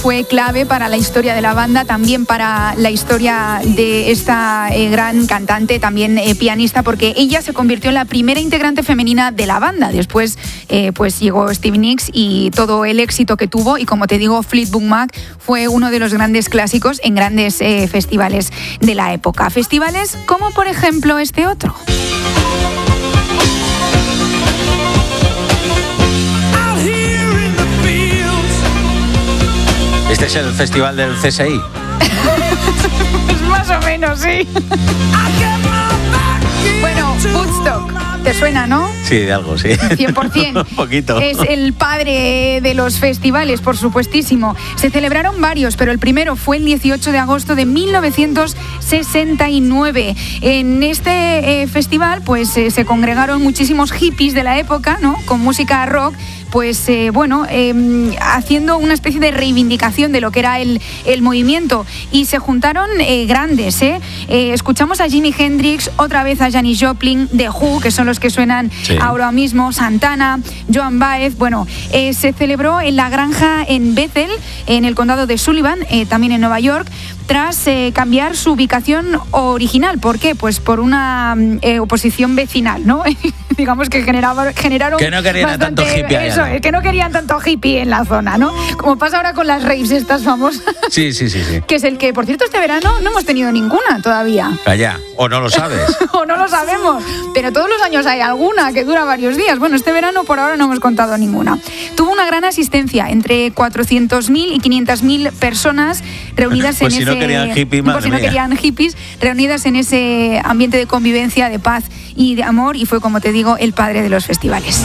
fue clave para la historia de la banda, también para la historia de esta gran cantante, también pianista, porque ella se convirtió en la primera integrante femenina de la banda. Después pues llegó Stevie Nicks y todo el éxito que tuvo, y como te digo, Fleetwood Mac fue uno de los grandes clásicos en grandes festivales de la época. Festivales como por ejemplo este otro. Este es el festival del CSI. Más o menos, sí. Bueno, Woodstock, ¿te suena, no? Sí, de algo, sí. 100%. Un poquito. Es el padre de los festivales, por supuestísimo. Se celebraron varios, pero el primero fue el 18 de agosto de 1969. En este festival, pues se congregaron muchísimos hippies de la época, ¿no? Con música rock. Pues haciendo una especie de reivindicación de lo que era el movimiento, y se juntaron grandes, escuchamos a Jimi Hendrix, otra vez a Janis Joplin, The Who, que son los que suenan ahora mismo, Santana, Joan Baez. Bueno, se celebró en la granja en Bethel, en el condado de Sullivan, también en Nueva York, tras cambiar su ubicación original. ¿Por qué? Pues por una oposición vecinal, ¿no? Digamos que generaron que no querían bastante, tanto hippie allá, eso, ¿no? Que no querían tanto hippie en la zona, ¿no? Como pasa ahora con las raves estas famosas. Sí. Que es el que, por cierto, este verano no hemos tenido ninguna todavía. Allá, o no lo sabes. O no lo sabemos, pero todos los años hay alguna que dura varios días. Bueno, este verano por ahora no hemos contado ninguna. Tuvo una gran asistencia, entre 400.000 y 500.000 personas reunidas pues en si ese... no querían hippies, madre si no mía. querían hippies, reunidas en ese ambiente de convivencia, de paz y de amor, y fue, como te digo, el padre de los festivales.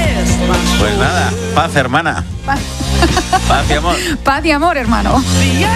Pues nada, paz, hermana. Paz y amor. Paz y amor, hermano.